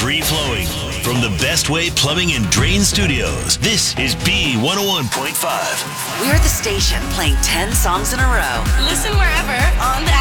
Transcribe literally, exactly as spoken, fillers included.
free flowing. From the Best Way Plumbing and Drain Studios, this is B one oh one point five. We're the station playing ten songs in a row. Listen wherever on the